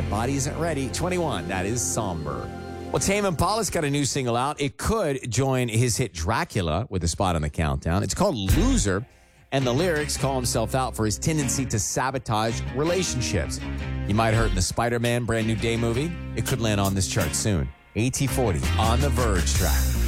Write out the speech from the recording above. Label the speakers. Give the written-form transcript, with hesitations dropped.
Speaker 1: Body isn't ready. 21, that is Somber. Well, Tame Impala's got a new single out. It could join his hit Dracula with a spot on the countdown. It's called Loser, and the lyrics call himself out for his tendency to sabotage relationships. You might have heard in the Spider-Man Brand New Day movie. It could land on this chart soon. AT40 on the Verge track.